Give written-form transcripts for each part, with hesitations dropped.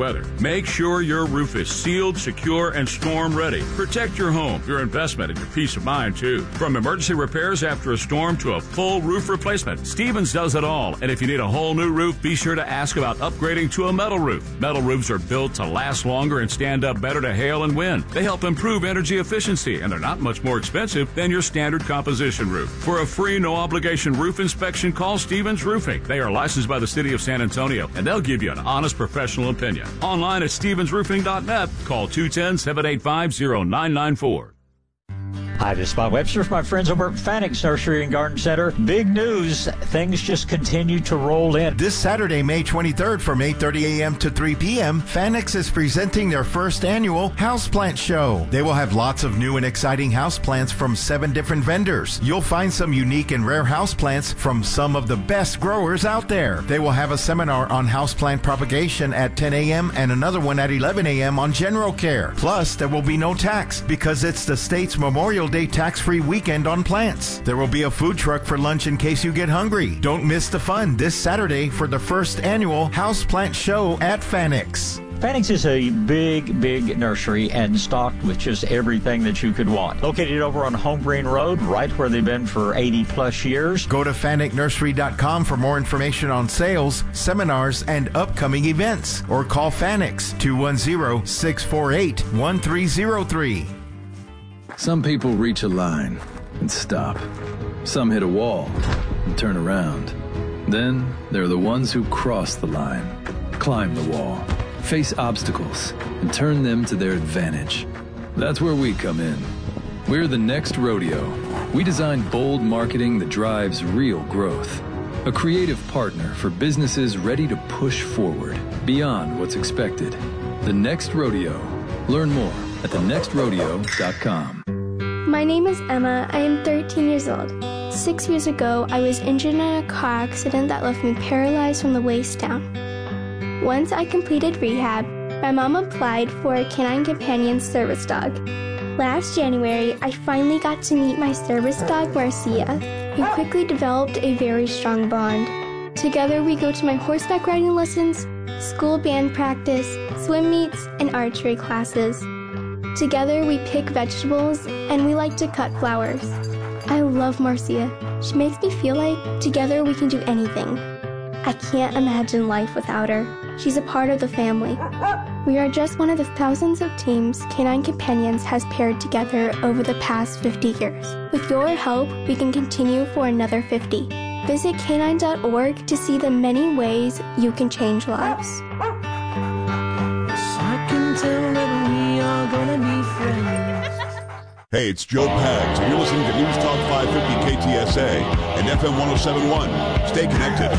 weather. Make sure your roof is sealed, secure, and storm ready. Protect your home, your investment, and your peace of mind, too. From emergency repairs after a storm to a full roof replacement, Stevens does it all. And if you need a whole new roof, be sure to ask about upgrading to a metal roof. Metal roofs are built to last longer and stand up better to hail and wind. They help improve energy efficiency, and they're not much more expensive than your standard composition roof. For a free, no-obligation roof inspection, call Stevens Roofing. They are licensed by the City of San Antonio, and they'll give you an honest professional opinion. Online at stevensroofing.net. Call 210-785-0994. Hi, this is Bob Webster from my friends over at Fanix Nursery and Garden Center. Big news. Things just continue to roll in. This Saturday, May 23rd from 8:30 a.m. to 3 p.m., Fanix is presenting their first annual Houseplant Show. They will have lots of new and exciting houseplants from 7 different vendors. You'll find some unique and rare houseplants from some of the best growers out there. They will have a seminar on houseplant propagation at 10 a.m. and another one at 11 a.m. on general care. Plus, there will be no tax because it's the state's Memorial Day tax-free weekend on plants. There will be a food truck for lunch in case you get hungry. Don't miss the fun this Saturday for the first annual Houseplant Show at Fanix. Fanix is a big nursery and stocked with just everything that you could want. Located over on Home Green Road, right where they've been for 80-plus years. Go to FanicNursery.com for more information on sales, seminars, and upcoming events. Or call Fanix 210-648-1303. Some people reach a line and stop. Some hit a wall and turn around. Then there are the ones who cross the line, climb the wall, face obstacles, and turn them to their advantage. That's where we come in. We're the Next Rodeo. We design bold marketing that drives real growth. A creative partner for businesses ready to push forward beyond what's expected. The Next Rodeo. Learn more at thenextrodeo.com. My name is Emma. I am 13 years old. 6 years ago, I was injured in a car accident that left me paralyzed from the waist down. Once I completed rehab, my mom applied for a Canine Companion service dog. Last January, I finally got to meet my service dog, Marcia. We quickly developed a very strong bond. Together, we go to my horseback riding lessons, school band practice, swim meets, and archery classes. Together, we pick vegetables, and we like to cut flowers. I love Marcia. She makes me feel like together we can do anything. I can't imagine life without her. She's a part of the family. We are just one of the thousands of teams Canine Companions has paired together over the past 50 years. With your help, we can continue for another 50. Visit canine.org to see the many ways you can change lives. Hey, it's Joe Pags, and you're listening to News Talk 550 KTSA and FM 1071. Stay connected.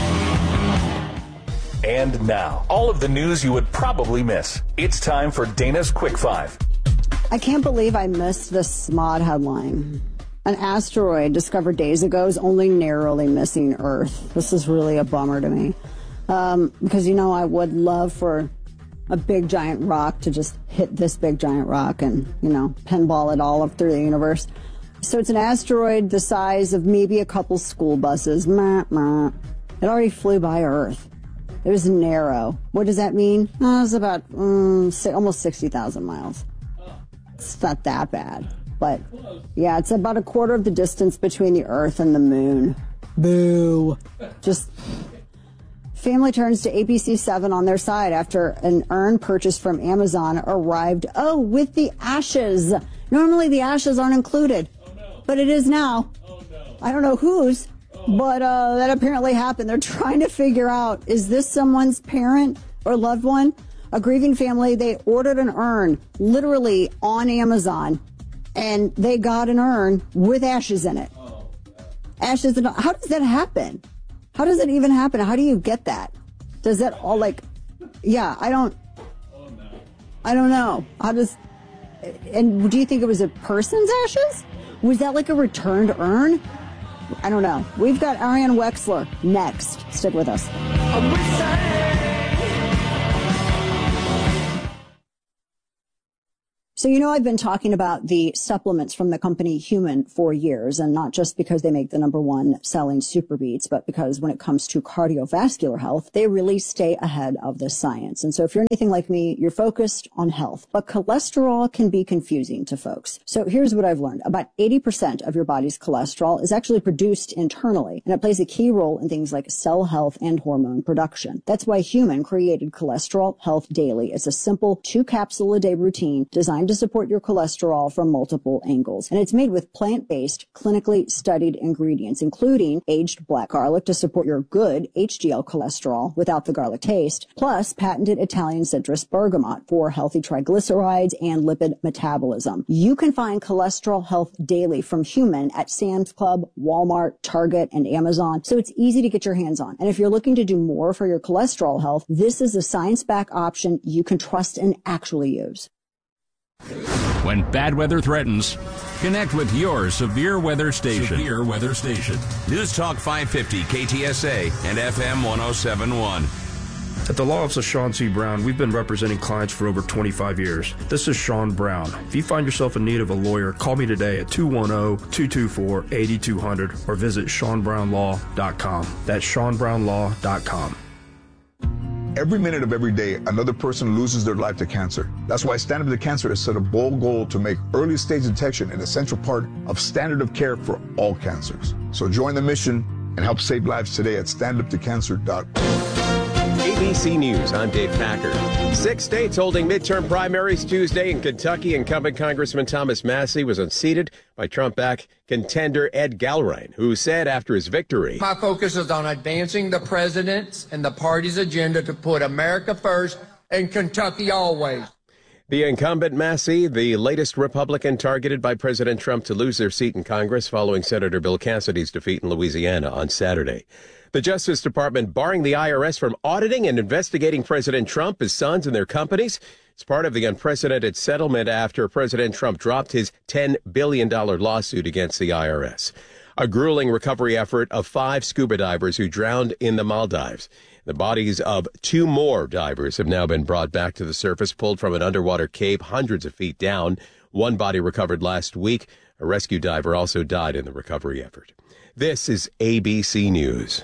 And now, all of the news you would probably miss. It's time for Dana's Quick Five. I can't believe I missed the SMOD headline. An asteroid discovered days ago is only narrowly missing Earth. This is really a bummer to me. Because, I would love for a big giant rock to just hit this big giant rock and, pinball it all up through the universe. So it's an asteroid the size of maybe a couple school buses. It already flew by Earth. It was narrow. What does that mean? It was about almost 60,000 miles. It's not that bad. But, yeah, it's about a quarter of the distance between the Earth and the moon. Boo. Just... Family turns to ABC7 on their side after an urn purchased from Amazon arrived, with the ashes. Normally the ashes aren't included, but it is now. I don't know whose, but that apparently happened. They're trying to figure out, is this someone's parent or loved one? A grieving family, they ordered an urn literally on Amazon, and they got an urn with ashes in it. Ashes in it. How does that happen? How does it even happen? How do you get that? Does that all I don't know. And do you think it was a person's ashes? Was that like a returned urn? I don't know. We've got Ariane Wexler next. Stick with us. So, I've been talking about the supplements from the company Human for years, and not just because they make the #1 selling Super Beats, but because when it comes to cardiovascular health, they really stay ahead of the science. And so if you're anything like me, you're focused on health, but cholesterol can be confusing to folks. So here's what I've learned. About 80% of your body's cholesterol is actually produced internally, and it plays a key role in things like cell health and hormone production. That's why Human created Cholesterol Health Daily. It's a simple 2-capsule-a-day routine designed to support your cholesterol from multiple angles. And it's made with plant-based, clinically studied ingredients, including aged black garlic to support your good HDL cholesterol without the garlic taste, plus patented Italian citrus bergamot for healthy triglycerides and lipid metabolism. You can find Cholesterol Health Daily from Human at Sam's Club, Walmart, Target, and Amazon, so it's easy to get your hands on. And if you're looking to do more for your cholesterol health, this is a science-backed option you can trust and actually use. When bad weather threatens, connect with your severe weather station. News Talk 550 KTSA and FM 1071. At the Law Office of Sean C. Brown, we've been representing clients for over 25 years. This is Sean Brown. If you find yourself in need of a lawyer, call me today at 210-224-8200 or visit SeanBrownLaw.com. That's SeanBrownLaw.com. Every minute of every day, another person loses their life to cancer. That's why Stand Up to Cancer has set a bold goal to make early stage detection an essential part of standard of care for all cancers. So join the mission and help save lives today at standuptocancer.org. ABC News, I'm Dave Packer. 6 states holding midterm primaries Tuesday. In Kentucky, incumbent Congressman Thomas Massie was unseated by Trump-backed contender Ed Galbraith, who said after his victory, "My focus is on advancing the president's and the party's agenda to put America first and Kentucky always." The incumbent Massie, the latest Republican targeted by President Trump to lose their seat in Congress following Senator Bill Cassidy's defeat in Louisiana on Saturday. The Justice Department barring the IRS from auditing and investigating President Trump, his sons, and their companies. It's part of the unprecedented settlement after President Trump dropped his $10 billion lawsuit against the IRS. A grueling recovery effort of 5 scuba divers who drowned in the Maldives. The bodies of 2 more divers have now been brought back to the surface, pulled from an underwater cave hundreds of feet down. One body recovered last week. A rescue diver also died in the recovery effort. This is ABC News.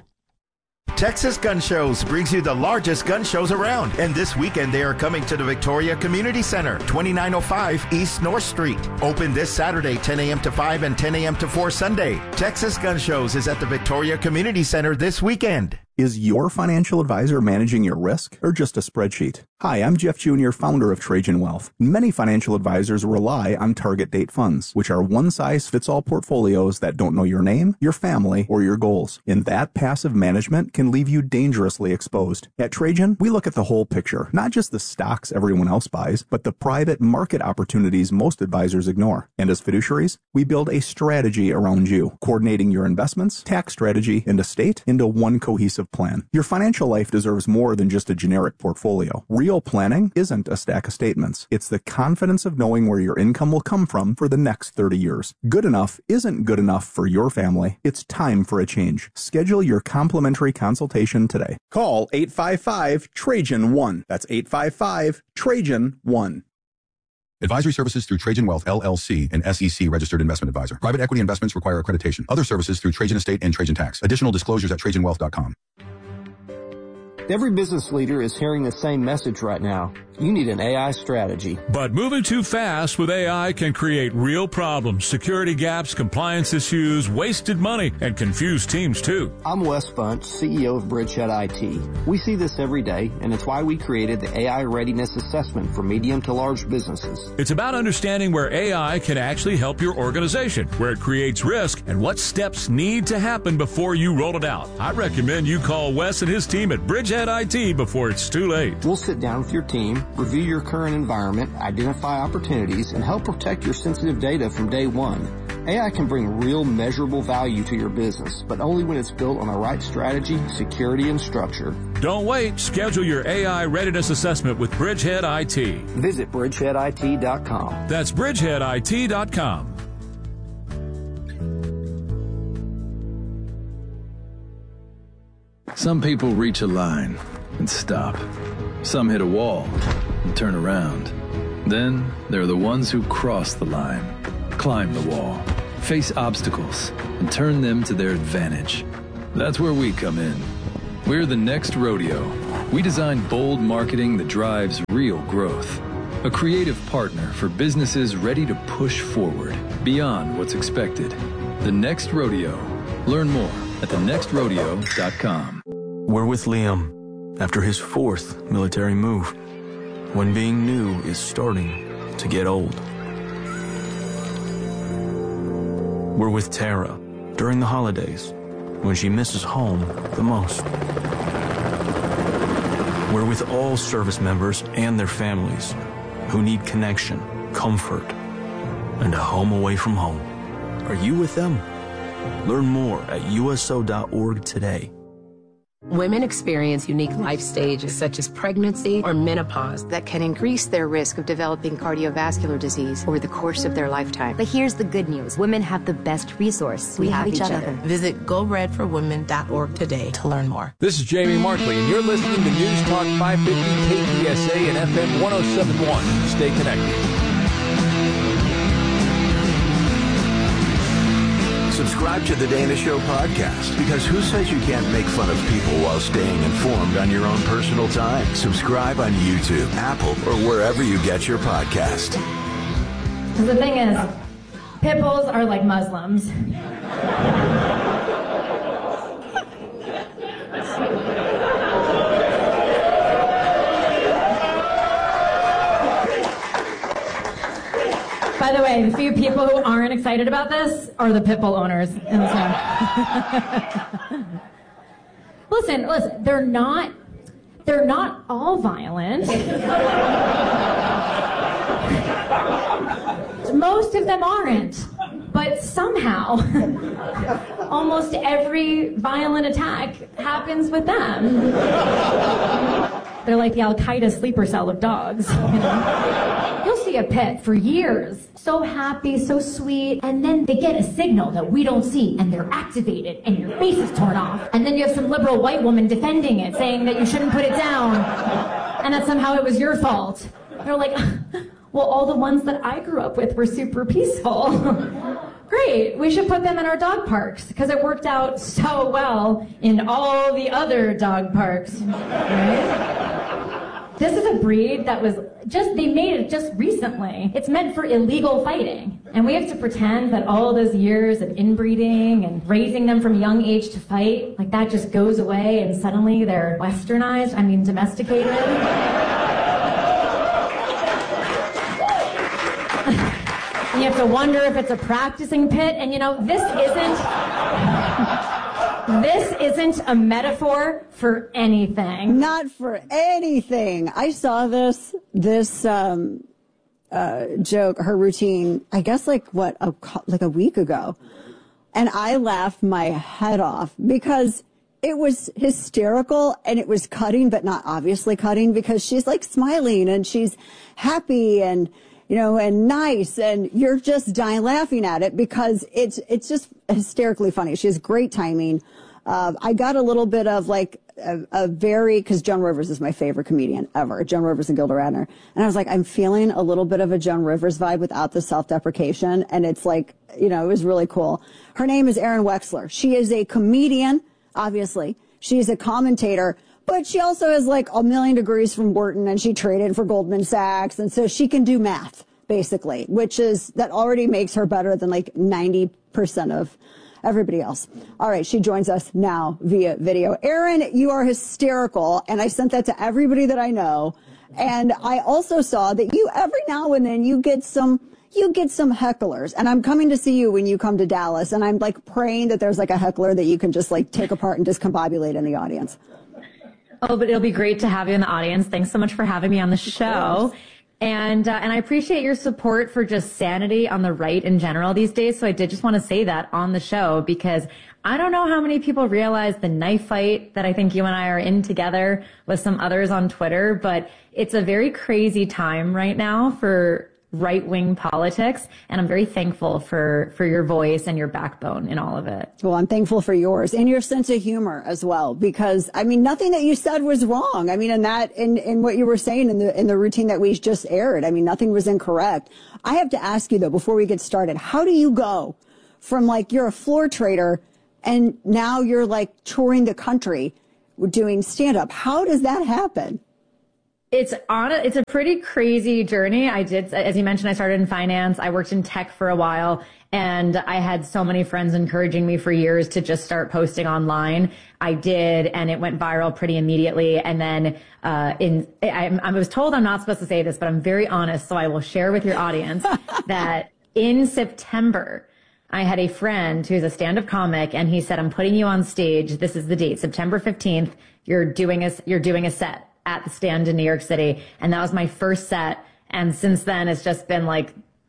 Texas Gun Shows brings you the largest gun shows around. And this weekend, they are coming to the Victoria Community Center, 2905 East North Street. Open this Saturday, 10 a.m. to 5 and 10 a.m. to 4 Sunday. Texas Gun Shows is at the Victoria Community Center this weekend. Is your financial advisor managing your risk or just a spreadsheet? Hi, I'm Jeff Jr., founder of Trajan Wealth. Many financial advisors rely on target date funds, which are one-size-fits-all portfolios that don't know your name, your family, or your goals. And that passive management can leave you dangerously exposed. At Trajan, we look at the whole picture, not just the stocks everyone else buys, but the private market opportunities most advisors ignore. And as fiduciaries, we build a strategy around you, coordinating your investments, tax strategy, and estate into one cohesive plan. Your financial life deserves more than just a generic portfolio. Real planning isn't a stack of statements. It's the confidence of knowing where your income will come from for the next 30 years. Good enough isn't good enough for your family. It's time for a change. Schedule your complimentary consultation today. Call 855-TRAJAN-1. That's 855-TRAJAN-1. Advisory services through Trajan Wealth, LLC, an SEC registered investment advisor. Private equity investments require accreditation. Other services through Trajan Estate and Trajan Tax. Additional disclosures at TrajanWealth.com. Every business leader is hearing the same message right now. You need an AI strategy. But moving too fast with AI can create real problems, security gaps, compliance issues, wasted money, and confused teams too. I'm Wes Bunch, CEO of Bridgehead IT. We see this every day, and it's why we created the AI Readiness Assessment for medium to large businesses. It's about understanding where AI can actually help your organization, where it creates risk, and what steps need to happen before you roll it out. I recommend you call Wes and his team at Bridgehead IT before it's too late. We'll sit down with your team, review your current environment, identify opportunities, and help protect your sensitive data from day one. AI can bring real measurable value to your business, but only when it's built on the right strategy, security, and structure. Don't wait. Schedule your AI readiness assessment with Bridgehead IT. Visit bridgeheadit.com. That's bridgeheadit.com. Some people reach a line and stop. Some hit a wall and turn around. Then there are the ones who cross the line, climb the wall, face obstacles, and turn them to their advantage. That's where we come in. We're the Next Rodeo. We design bold marketing that drives real growth. A creative partner for businesses ready to push forward beyond what's expected. The Next Rodeo. Learn more at thenextrodeo.com. We're with Liam after his 4th military move, when being new is starting to get old. We're with Tara during the holidays, when she misses home the most. We're with all service members and their families who need connection, comfort, and a home away from home. Are you with them? Learn more at USO.org today. Women experience unique life stages such as pregnancy or menopause that can increase their risk of developing cardiovascular disease over the course of their lifetime. But here's the good news. Women have the best resource. We have each other. Visit GoRedForWomen.org today to learn more. This is Jamie Markley, and you're listening to News Talk 550 KTSA and FM 107.1. Stay connected. Subscribe to the Dana Show podcast, because who says you can't make fun of people while staying informed on your own personal time? Subscribe on YouTube, Apple, or wherever you get your podcast. The thing is, pit bulls are like Muslims. By the way, the few people who aren't excited about this are the pit bull owners in this room. Listen, they're not all violent. Most of them aren't, but somehow almost every violent attack happens with them. They're like the Al-Qaeda sleeper cell of dogs. You know? You'll see a pit for years, so happy, so sweet, and then they get a signal that we don't see, and they're activated, and your face is torn off. And then you have some liberal white woman defending it, saying that you shouldn't put it down, and that somehow it was your fault. They're like, well, all the ones that I grew up with were super peaceful. Great, we should put them in our dog parks, because it worked out so well in all the other dog parks, right? This is a breed that was they made it just recently. It's meant for illegal fighting. And we have to pretend that all those years of inbreeding and raising them from a young age to fight, like that just goes away and suddenly they're westernized, domesticated. And you have to wonder if it's a practicing pit. And this isn't a metaphor for anything. Not for anything. I saw this joke, her routine, I guess like a week ago. And I laughed my head off because it was hysterical and it was cutting, but not obviously cutting, because she's like smiling and she's happy and and nice, and you're just dying laughing at it because it's just hysterically funny. She has great timing. I got a little bit of like because Joan Rivers is my favorite comedian ever, Joan Rivers and Gilda Radner. And I was like, I'm feeling a little bit of a Joan Rivers vibe without the self-deprecation. And it's like, it was really cool. Her name is Erin Wexler. She is a comedian, obviously. She's a commentator. But she also has like 1 million degrees from Wharton, and she traded for Goldman Sachs. And so she can do math, basically, that already makes her better than like 90% of everybody else. All right. She joins us now via video. Erin, you are hysterical. And I sent that to everybody that I know. And I also saw that you, every now and then, you get some hecklers, and I'm coming to see you when you come to Dallas. And I'm like praying that there's like a heckler that you can just like take apart and discombobulate in the audience. Oh, but it'll be great to have you in the audience. Thanks so much for having me on the show. And I appreciate your support for just sanity on the right in general these days. So I did just want to say that on the show, because I don't know how many people realize the knife fight that I think you and I are in together with some others on Twitter, but it's a very crazy time right now for right-wing politics. And I'm very thankful for your voice and your backbone in all of it. Well, I'm thankful for yours and your sense of humor as well, because I mean, nothing that you said was wrong. I mean, in what you were saying in the routine that we just aired, I mean, nothing was incorrect. I have to ask you though, before we get started, how do you go from like, you're a floor trader and now you're like touring the country doing stand-up? How does that happen? It's a pretty crazy journey. I did, as you mentioned, I started in finance. I worked in tech for a while, and I had so many friends encouraging me for years to just start posting online. I did, and it went viral pretty immediately. And then I was told I'm not supposed to say this, but I'm very honest, so I will share with your audience that in September, I had a friend who's a stand-up comic, and he said, I'm putting you on stage. This is the date, September 15th. You're doing a set at the Stand in New York City. And that was my first set. And since then, it's just been like,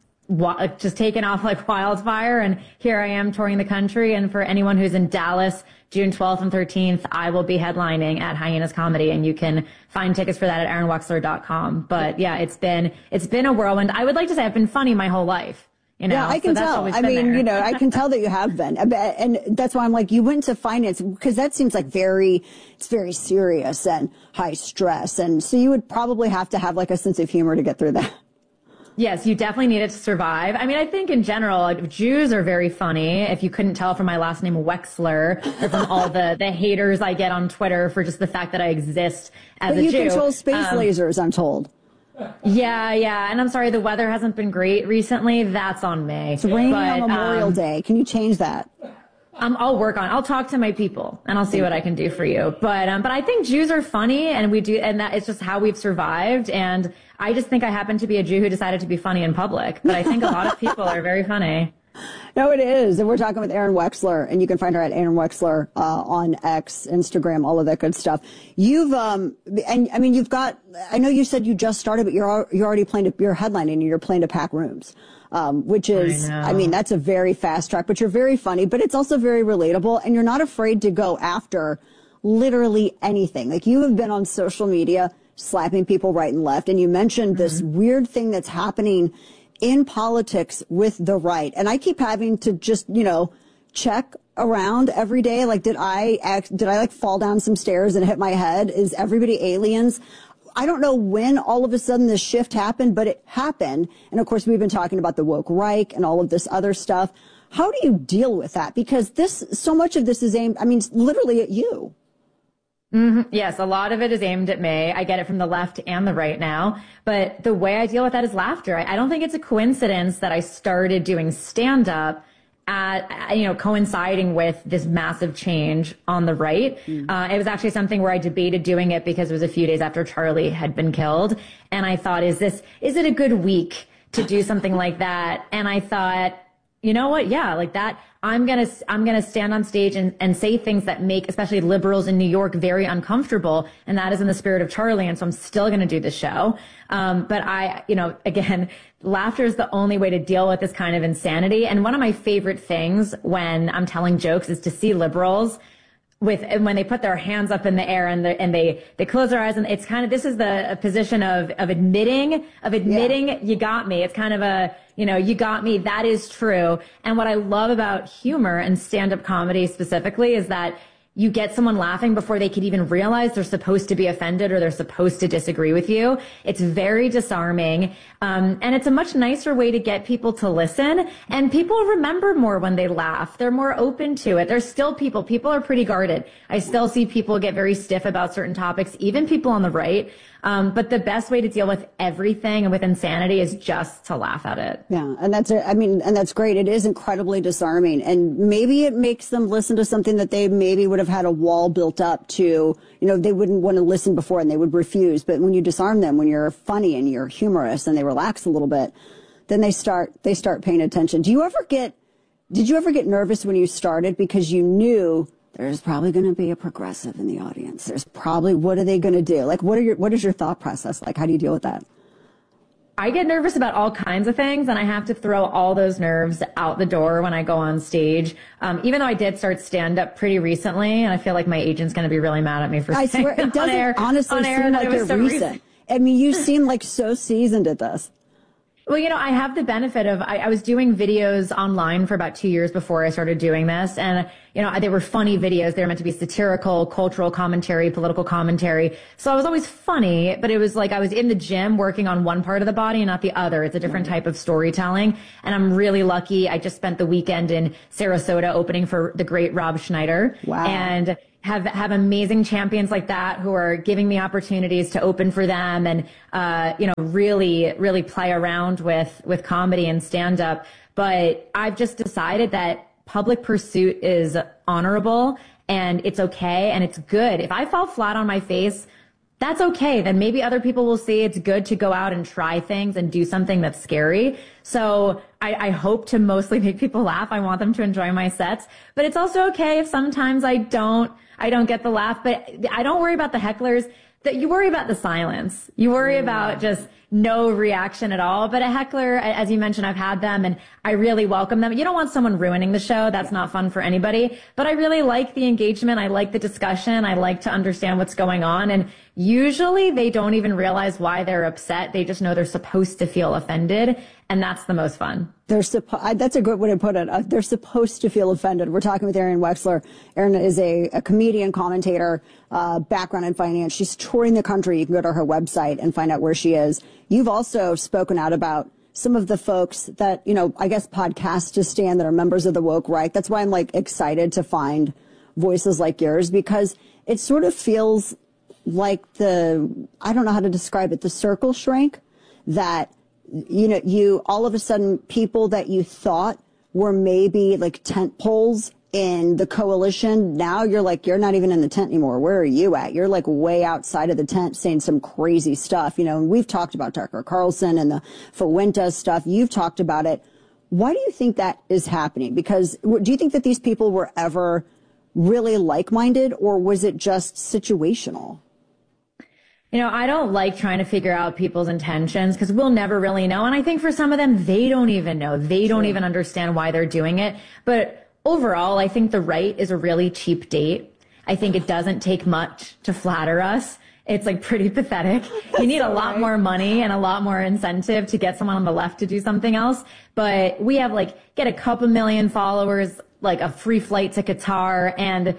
just taken off like wildfire. And here I am touring the country. And for anyone who's in Dallas, June 12th and 13th, I will be headlining at Hyenas Comedy. And you can find tickets for that at AaronWexler.com. But yeah, it's been a whirlwind. I would like to say I've been funny my whole life. You know, yeah, I can tell. I mean, you know, I can tell that you have been. And that's why I'm like, you went to finance, because that seems like it's very serious and high stress. And so you would probably have to have like a sense of humor to get through that. Yes, you definitely need it to survive. I mean, I think in general, like, Jews are very funny. If you couldn't tell from my last name, Wexler, or from all the haters I get on Twitter for just the fact that I exist as a Jew. But you control space lasers, I'm told. Yeah. And I'm sorry, the weather hasn't been great recently. That's on me. It's raining on Memorial Day. Can you change that? I'll talk to my people and I'll see what I can do for you. But I think Jews are funny, and that it's just how we've survived. And I just think I happen to be a Jew who decided to be funny in public. But I think a lot of people are very funny. No, it is. And we're talking with Aaron Wexler, and you can find her at Aaron Wexler on X, Instagram, all of that good stuff. You've, and I mean, I know you said you just started, but you're already you're headlining and you're playing to pack rooms, which is, I mean, that's a very fast track, but you're very funny, but it's also very relatable, and you're not afraid to go after literally anything. Like, you have been on social media slapping people right and left, and you mentioned this weird thing that's happening in politics with the right. And I keep having to just, you know, check around every day. Like, did I like fall down some stairs and hit my head? Is everybody aliens? I don't know when all of a sudden this shift happened, but it happened. And of course, we've been talking about the woke Reich and all of this other stuff. How do you deal with that? Because so much of this is aimed, I mean, literally at you. Mm-hmm. Yes, a lot of it is aimed at me. I get it from the left and the right now. But the way I deal with that is laughter. I don't think it's a coincidence that I started doing stand-up coinciding with this massive change on the right. It was actually something where I debated doing it because it was a few days after Charlie had been killed. And I thought, is it a good week to do something like that? And I thought, you know what? Yeah, like that. I'm going to stand on stage and say things that make, especially liberals in New York, very uncomfortable. And that is in the spirit of Charlie. And so I'm still going to do the show. But again, laughter is the only way to deal with this kind of insanity. And one of my favorite things when I'm telling jokes is to see liberals when they put their hands up in the air and they close their eyes, and it's kind of, this is a position of admitting you got me. It's kind of you got me. That is true. And what I love about humor and stand-up comedy specifically is that you get someone laughing before they could even realize they're supposed to be offended or they're supposed to disagree with you. It's very disarming. And it's a much nicer way to get people to listen. And people remember more when they laugh. They're more open to it. There's still people are pretty guarded. I still see people get very stiff about certain topics, even people on the right. But the best way to deal with everything and with insanity is just to laugh at it. Yeah. And that's great. It is incredibly disarming. And maybe it makes them listen to something that they maybe would have had a wall built up to, they wouldn't want to listen before and they would refuse. But when you disarm them, when you're funny and you're humorous and they relax a little bit, then they start paying attention. Did you ever get nervous when you started because you knew there's probably going to be a progressive in the audience? What are they going to do? Like, what is your thought process like? How do you deal with that? I get nervous about all kinds of things, and I have to throw all those nerves out the door when I go on stage. Even though I did start stand-up pretty recently, and I feel like my agent's going to be really mad at me for saying I swear, it doesn't honestly seem like you're recent. I mean, you seem like so seasoned at this. Well, I have the benefit of, I was doing videos online for about 2 years before I started doing this. And, they were funny videos. They were meant to be satirical, cultural commentary, political commentary. So I was always funny, but it was like I was in the gym working on one part of the body and not the other. It's a different type of storytelling. And I'm really lucky. I just spent the weekend in Sarasota opening for the great Rob Schneider. Wow. And have amazing champions like that who are giving me opportunities to open for them and, really play around with comedy and stand up. But I've just decided that public pursuit is honorable and it's okay and it's good. If I fall flat on my face, that's okay. Then maybe other people will say it's good to go out and try things and do something that's scary. So I hope to mostly make people laugh. I want them to enjoy my sets, but it's also okay if sometimes I don't get the laugh, but I don't worry about the hecklers. That you worry about the silence. You worry about just no reaction at all. But a heckler, as you mentioned, I've had them and I really welcome them. You don't want someone ruining the show. That's not fun for anybody. But I really like the engagement. I like the discussion. I like to understand what's going on. And usually they don't even realize why they're upset. They just know they're supposed to feel offended. And that's the most fun. That's a good way to put it. They're supposed to feel offended. We're talking with Erin Wexler. Erin is a comedian, commentator, background in finance. She's touring the country. You can go to her website and find out where she is. You've also spoken out about some of the folks that, I guess Podcastistan that are members of the woke right. That's why I'm excited to find voices like yours, because it sort of feels like I don't know how to describe it, the circle shrank that, you all of a sudden people that you thought were maybe like tent poles in the coalition. Now you're not even in the tent anymore. Where are you at? You're way outside of the tent saying some crazy stuff, and we've talked about Tucker Carlson and the Fuentes stuff. You've talked about it. Why do you think that is happening? Because do you think that these people were ever really like-minded, or was it just situational? I don't like trying to figure out people's intentions because we'll never really know. And I think for some of them, they don't even know. They don't even understand why they're doing it. But overall, I think the right is a really cheap date. I think it doesn't take much to flatter us. It's pretty pathetic. You need a lot more money and a lot more incentive to get someone on the left to do something else. But we have get a couple million followers, a free flight to Qatar. And,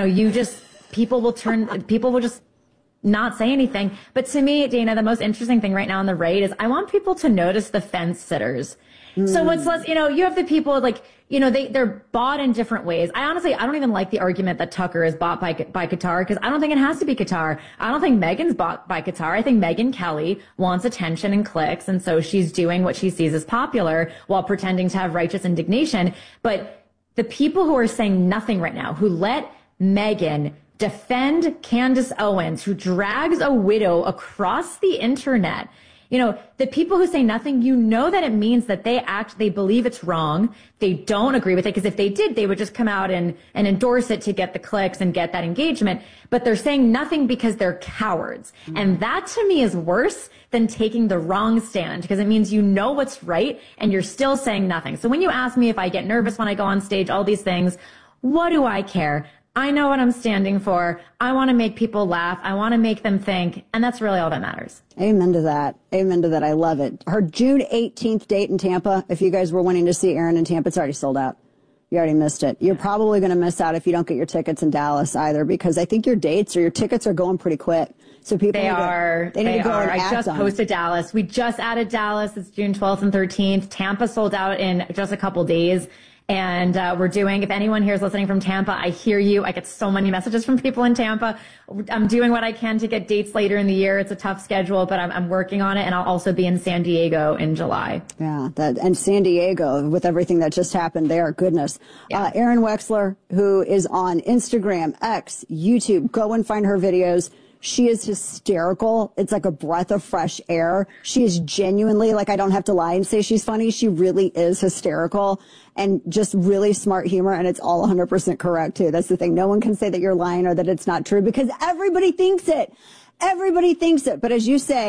people will just not say anything. But to me, Dana, the most interesting thing right now on the right is I want people to notice the fence sitters. So what's less, you have the people they're bought in different ways. I don't even like the argument that Tucker is bought by Qatar because I don't think it has to be Qatar. I don't think Meghan's bought by Qatar. I think Megyn Kelly wants attention and clicks. And so she's doing what she sees as popular while pretending to have righteous indignation. But the people who are saying nothing right now, who let Megyn defend Candace Owens, who drags a widow across the internet. The people who say nothing, that it means that they believe it's wrong. They don't agree with it, because if they did, they would just come out and endorse it to get the clicks and get that engagement. But they're saying nothing because they're cowards. And that to me is worse than taking the wrong stand, because it means what's right and you're still saying nothing. So when you ask me if I get nervous when I go on stage, all these things, what do I care? I know what I'm standing for. I want to make people laugh. I want to make them think. And that's really all that matters. Amen to that. Amen to that. I love it. Her June 18th date in Tampa. If you guys were wanting to see Erin in Tampa, it's already sold out. You already missed it. You're probably going to miss out if you don't get your tickets in Dallas either, because I think your dates or your tickets are going pretty quick. So people They are. I just posted Dallas. We just added Dallas. It's June 12th and 13th. Tampa sold out in just a couple days. And we're doing, if anyone here is listening from Tampa, I hear you. I get so many messages from people in Tampa. I'm doing what I can to get dates later in the year. It's a tough schedule, but I'm working on it. And I'll also be in San Diego in July. Yeah, and San Diego, with everything that just happened there, goodness. Yeah. Erin Wexler, who is on Instagram, X, YouTube, go and find her videos. She is hysterical. It's like a breath of fresh air. She is genuinely, I don't have to lie and say she's funny. She really is hysterical and just really smart humor. And it's all 100% correct, too. That's the thing. No one can say that you're lying or that it's not true because everybody thinks it. Everybody thinks it. But as you say,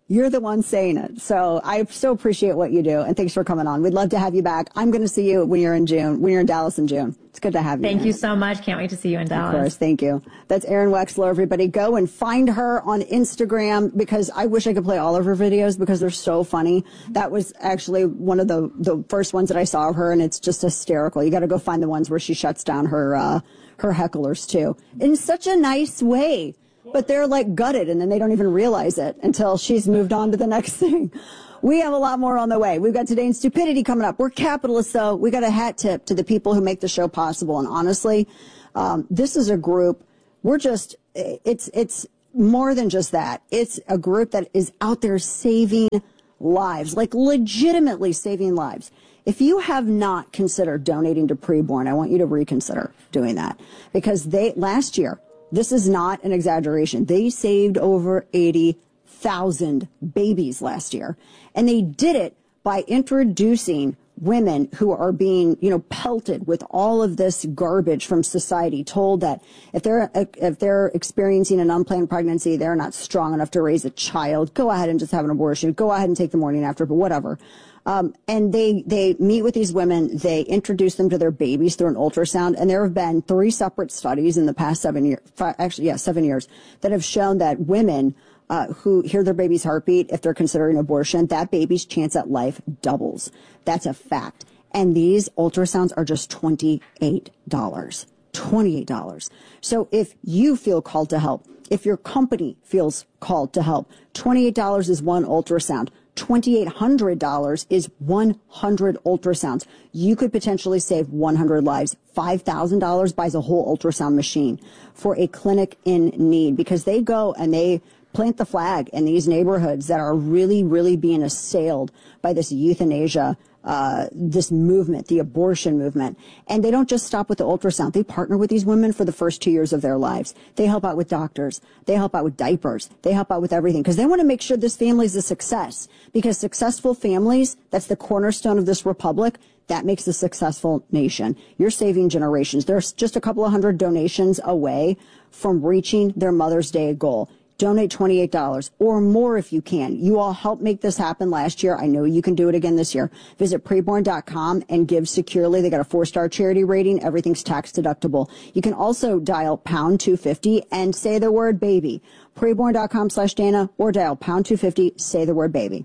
You're the one saying it. So I so appreciate what you do. And thanks for coming on. We'd love to have you back. I'm going to see you when you're in Dallas in June. It's good to have you. Thank you so much. Can't wait to see you in Dallas. Of course. Thank you. That's Erin Wexler, everybody. Go and find her on Instagram, because I wish I could play all of her videos because they're so funny. That was actually one of the first ones that I saw of her, and it's just hysterical. You got to go find the ones where she shuts down her hecklers too, in such a nice way. But they're like gutted, and then they don't even realize it until she's moved on to the next thing. We have a lot more on the way. We've got Today in Stupidity coming up. We're capitalists, though. We got a hat tip to the people who make the show possible. And honestly, this is a group. It's more than just that. It's a group that is out there saving lives, like legitimately saving lives. If you have not considered donating to Preborn, I want you to reconsider doing that, because last year, this is not an exaggeration, they saved over 80,000 babies last year. And they did it by introducing women who are being, pelted with all of this garbage from society, told that if they're experiencing an unplanned pregnancy, they're not strong enough to raise a child, go ahead and just have an abortion, go ahead and take the morning after, but whatever. And they meet with these women, they introduce them to their babies through an ultrasound, and there have been 3 separate studies in the past 7 years, 7 years, that have shown that women who hear their baby's heartbeat, if they're considering abortion, that baby's chance at life doubles. That's a fact. And these ultrasounds are just $28. $28. So if you feel called to help, if your company feels called to help, $28 is one ultrasound. $2,800 is 100 ultrasounds. You could potentially save 100 lives. $5,000 buys a whole ultrasound machine for a clinic in need, because they go and they plant the flag in these neighborhoods that are really, really being assailed by this euthanasia, this movement, the abortion movement. And they don't just stop with the ultrasound. They partner with these women for the first 2 years of their lives. They help out with doctors. They help out with diapers. They help out with everything, because they want to make sure this family is a success. Because successful families, that's the cornerstone of this republic. That makes a successful nation. You're saving generations. There's just a couple of hundred donations away from reaching their Mother's Day goal. Donate $28 or more if you can. You all helped make this happen last year. I know you can do it again this year. Visit preborn.com and give securely. They got a 4-star charity rating. Everything's tax deductible. You can also dial pound 250 and say the word baby. Preborn.com/Dana, or dial pound 250, say the word baby.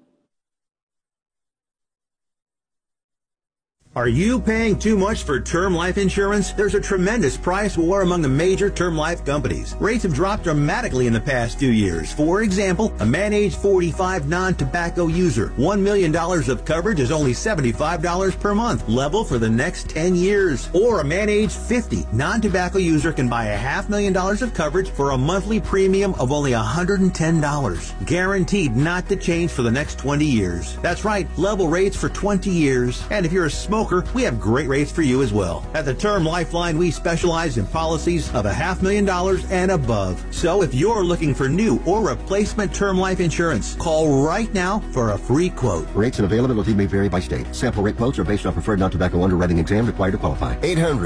Are you paying too much for term life insurance? There's a tremendous price war among the major term life companies. Rates have dropped dramatically in the past 2 years. For example, a man age 45 non-tobacco user, $1 million of coverage is only $75 per month, level for the next 10 years. Or a man age 50 non-tobacco user can buy $500,000 of coverage for a monthly premium of only $110, guaranteed not to change for the next 20 years. That's right, level rates for 20 years. And if you're a smoker, we have great rates for you as well. At the Term Lifeline, we specialize in policies of $500,000 and above. So if you're looking for new or replacement term life insurance, call right now for a free quote. Rates and availability may vary by state. Sample rate quotes are based on preferred non-tobacco underwriting exam required to qualify.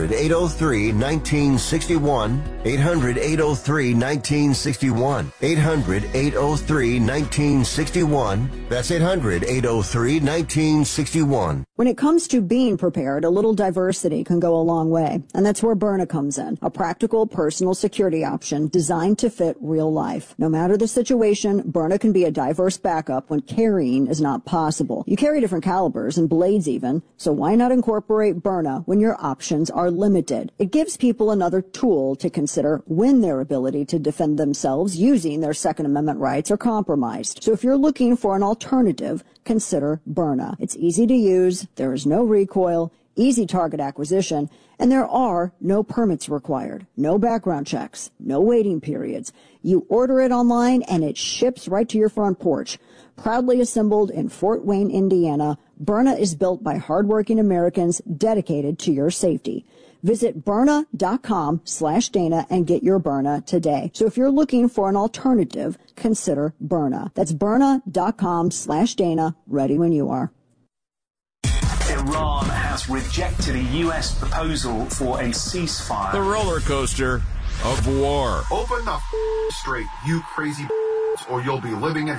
800-803-1961. 800-803-1961. 800-803-1961. That's 800-803-1961. When it comes to being prepared, a little diversity can go a long way. And that's where Byrna comes in. A practical personal security option designed to fit real life. No matter the situation, Byrna can be a diverse backup when carrying is not possible. You carry different calibers and blades even, so why not incorporate Byrna when your options are limited? It gives people another tool to consider when their ability to defend themselves using their Second Amendment rights are compromised. So if you're looking for an alternative, consider Byrna. It's easy to use, there is no recoil, easy target acquisition, and there are no permits required, no background checks, no waiting periods. You order it online and it ships right to your front porch. Proudly assembled in Fort Wayne, Indiana, Byrna is built by hardworking Americans dedicated to your safety. Visit Byrna.com/Dana and get your Byrna today. So if you're looking for an alternative, consider Byrna. That's Byrna.com/Dana, ready when you are. Iran has rejected a U.S. proposal for a ceasefire. The roller coaster of war. Open the straight, you crazy, or you'll be living in hell.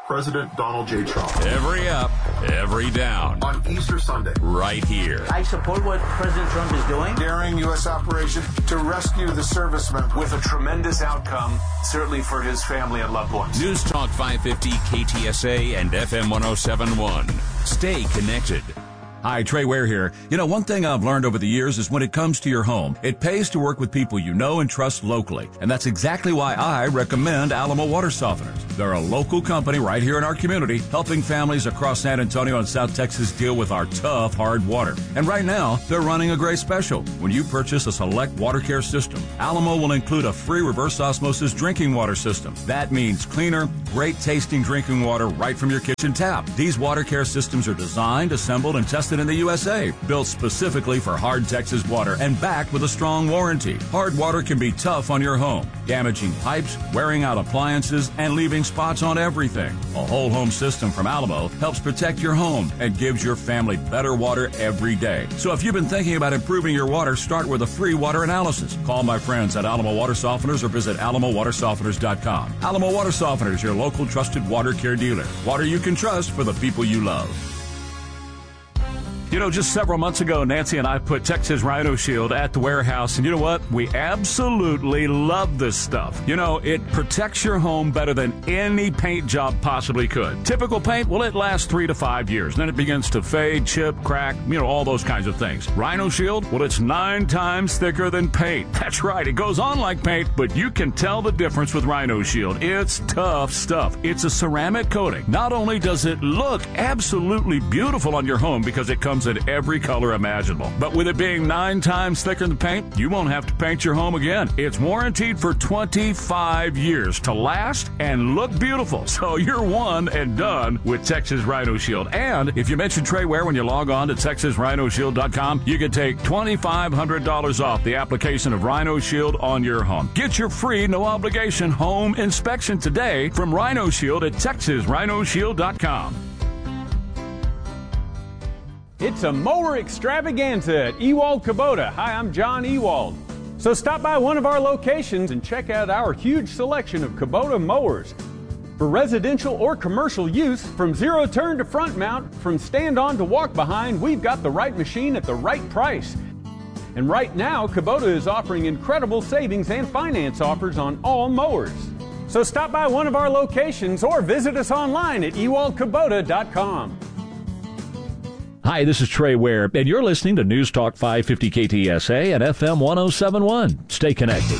President Donald J. Trump. Every up, every down. On Easter Sunday. Right here. I support what President Trump is doing. Daring U.S. operation to rescue the servicemen. With a tremendous outcome, certainly for his family and loved ones. News Talk 550, KTSA, and FM 1071. Stay connected. Hi, Trey Ware here. You know, one thing I've learned over the years is when it comes to your home, it pays to work with people you know and trust locally. And that's exactly why I recommend Alamo Water Softeners. They're a local company right here in our community, helping families across San Antonio and South Texas deal with our tough, hard water. And right now, they're running a great special. When you purchase a select water care system, Alamo will include a free reverse osmosis drinking water system. That means cleaner, great tasting drinking water right from your kitchen tap. These water care systems are designed, assembled, and tested in the USA, built specifically for hard Texas water and backed with a strong warranty. Hard water can be tough on your home, damaging pipes, wearing out appliances, and leaving spots on everything. A whole home system from Alamo helps protect your home and gives your family better water every day. So if you've been thinking about improving your water, start with a free water analysis. Call my friends at Alamo Water Softeners or visit alamowatersofteners.com. Alamo Water Softeners, your local trusted water care dealer. Water you can trust for the people you love. You know, just several months ago, Nancy and I put Texas Rhino Shield at the warehouse, and you know what? We absolutely love this stuff. You know, it protects your home better than any paint job possibly could. Typical paint, well, it lasts 3 to 5 years. Then it begins to fade, chip, crack, you know, all those kinds of things. Rhino Shield, well, it's 9 times thicker than paint. That's right, it goes on like paint, but you can tell the difference with Rhino Shield. It's tough stuff. It's a ceramic coating. Not only does it look absolutely beautiful on your home because it comes in every color imaginable, but with it being 9 times thicker than paint, you won't have to paint your home again. It's warranted for 25 years to last and look beautiful. So you're one and done with Texas Rhino Shield. And if you mention Trey Ware when you log on to TexasRhinoShield.com, you can take $2,500 off the application of Rhino Shield on your home. Get your free, no obligation home inspection today from Rhino Shield at TexasRhinoShield.com. It's a mower extravaganza at Ewald Kubota. Hi, I'm John Ewald. So stop by one of our locations and check out our huge selection of Kubota mowers. For residential or commercial use, from zero turn to front mount, from stand on to walk behind, we've got the right machine at the right price. And right now, Kubota is offering incredible savings and finance offers on all mowers. So stop by one of our locations or visit us online at ewaldkubota.com. Hi, this is Trey Ware, and you're listening to News Talk 550 KTSA and FM 1071. Stay connected.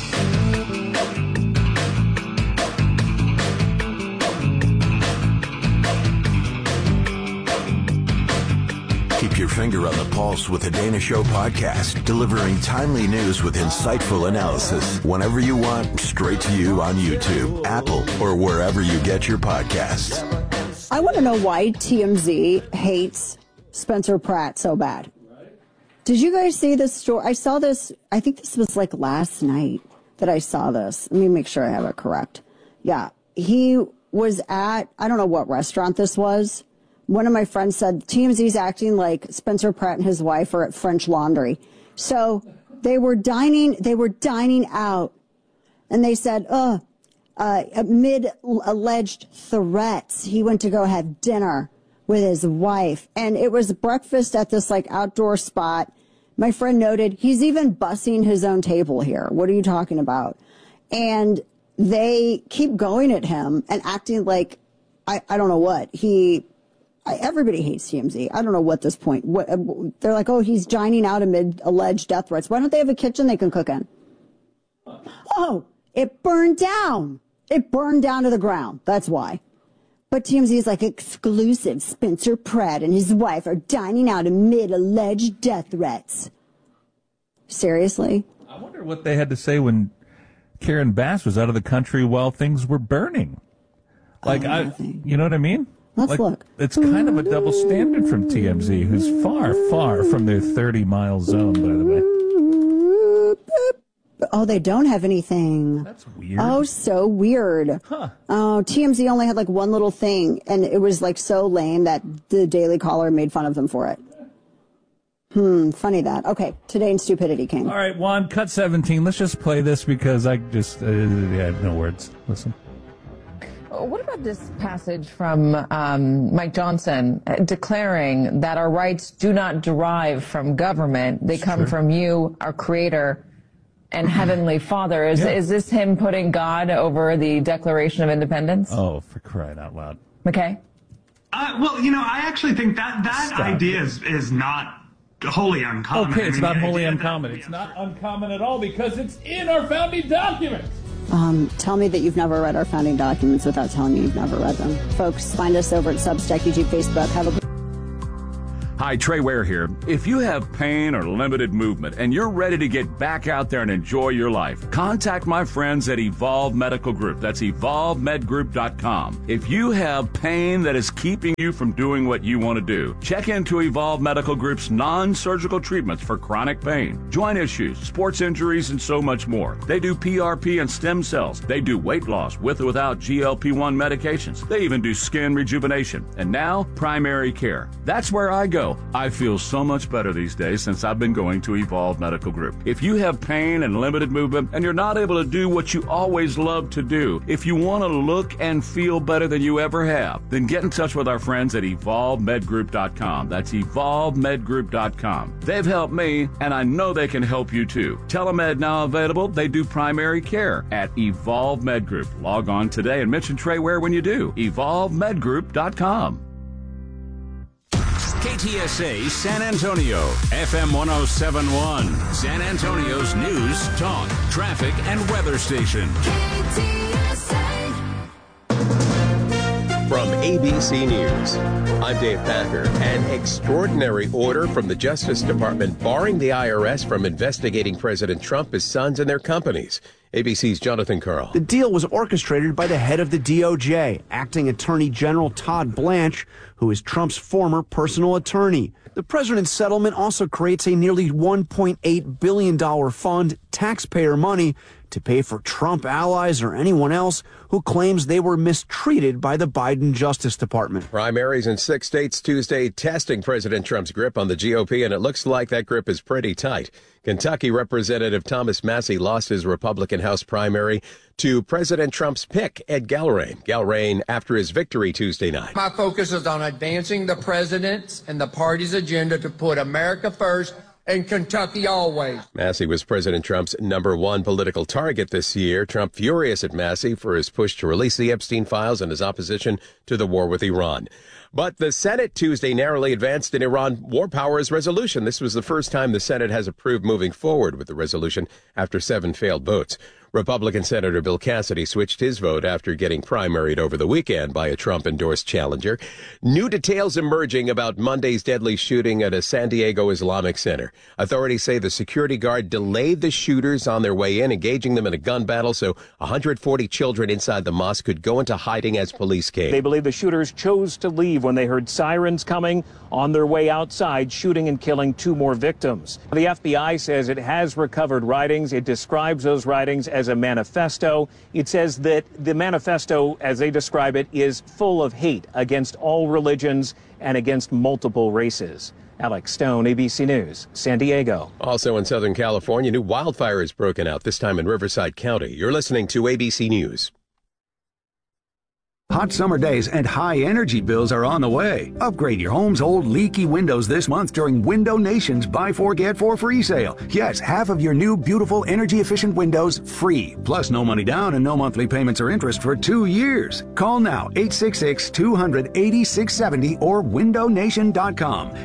Keep your finger on the pulse with the Dana Show podcast, delivering timely news with insightful analysis whenever you want, straight to you on YouTube, Apple, or wherever you get your podcasts. I want to know why TMZ hates Spencer Pratt so bad. Did you guys see this story? I saw this, I think this was like last night that I saw this. Let me make sure I have it correct. Yeah. He was at, I don't know what restaurant this was. One of my friends said TMZ's acting like Spencer Pratt and his wife are at French Laundry. So they were dining out, and they said, amid alleged threats, he went to go have dinner with his wife, and it was breakfast at this like outdoor spot. My friend noted he's even bussing his own table here. What are you talking about? And they keep going at him and acting like I don't know what everybody hates TMZ. I don't know what this point. They're like, oh, he's dining out amid alleged death threats. Why don't they have a kitchen they can cook in? Oh, it burned down. It burned down to the ground. That's why. But TMZ is like exclusive. Spencer Pratt and his wife are dining out amid alleged death threats. Seriously? I wonder what they had to say when Karen Bass was out of the country while things were burning. Like, you know what I mean? Let's look. It's kind of a double standard from TMZ, who's far, far from their 30-mile zone, by the way. Oh, they don't have anything. That's weird. Oh, so weird. Huh. Oh, TMZ only had like one little thing, and it was like so lame that the Daily Caller made fun of them for it. Funny that. Okay, Today in Stupidity King. All right, Juan, cut 17. Let's just play this because I just, I have no words. Listen. What about this passage from Mike Johnson declaring that our rights do not derive from government? They come from you, our Creator, and Heavenly Father. Is this him putting God over the Declaration of Independence? Oh, for crying out loud. McKay? Well, I actually think that idea is not wholly uncommon. Okay, it's not wholly uncommon. It's not uncommon at all because it's in our founding documents. Tell me that you've never read our founding documents without telling me you've never read them. Folks, find us over at Substack, YouTube, Facebook. Have a Hi, Trey Ware here. If you have pain or limited movement and you're ready to get back out there and enjoy your life, contact my friends at Evolve Medical Group. That's evolvemedgroup.com. If you have pain that is keeping you from doing what you want to do, check into Evolve Medical Group's non-surgical treatments for chronic pain, joint issues, sports injuries, and so much more. They do PRP and stem cells. They do weight loss with or without GLP-1 medications. They even do skin rejuvenation. And now, primary care. That's where I go. I feel so much better these days since I've been going to Evolve Medical Group. If you have pain and limited movement and you're not able to do what you always love to do, if you want to look and feel better than you ever have, then get in touch with our friends at evolvemedgroup.com. That's evolvemedgroup.com. They've helped me, and I know they can help you too. Telemed now available. They do primary care at Evolve Med Group. Log on today and mention Trey Ware when you do. evolvemedgroup.com. KTSA San Antonio, FM 1071, San Antonio's news, talk, traffic, and weather station. From ABC News, I'm Dave Packer. An extraordinary order from the Justice Department barring the IRS from investigating President Trump, his sons, and their companies. ABC's Jonathan Karl. The deal was orchestrated by the head of the DOJ, Acting Attorney General Todd Blanche, who is Trump's former personal attorney. The president's settlement also creates a nearly $1.8 billion fund, taxpayer money, to pay for Trump allies or anyone else who claims they were mistreated by the Biden Justice Department. Primaries in 6 states Tuesday testing President Trump's grip on the GOP, and it looks like that grip is pretty tight. Kentucky Representative Thomas Massie lost his Republican House primary to President Trump's pick, Ed Gallrein. Gallrein after his victory Tuesday night. My focus is on advancing the president's and the party's agenda to put America first and Kentucky always. Massie was President Trump's #1 political target this year. Trump furious at Massie for his push to release the Epstein files and his opposition to the war with Iran. But the Senate Tuesday narrowly advanced an Iran war powers resolution. This was the first time the Senate has approved moving forward with the resolution after 7 failed votes. Republican Senator Bill Cassidy switched his vote after getting primaried over the weekend by a Trump-endorsed challenger. New details emerging about Monday's deadly shooting at a San Diego Islamic center. Authorities say the security guard delayed the shooters on their way in, engaging them in a gun battle so 140 children inside the mosque could go into hiding as police came. They believe the shooters chose to leave when they heard sirens coming on their way outside, shooting and killing 2 more victims. The FBI says it has recovered writings. It describes those writings as a manifesto. It says that the manifesto, as they describe it, is full of hate against all religions and against multiple races. Alex Stone, ABC News, San Diego. Also in Southern California, new wildfire has broken out, this time in Riverside County. You're listening to ABC News. Hot summer days and high energy bills are on the way. Upgrade your home's old leaky windows this month during Window Nation's Buy 4 Get 4 free sale. Yes, half of your new beautiful energy efficient windows free. Plus no money down and no monthly payments or interest for 2 years. Call now 866-200-8670 or windownation.com.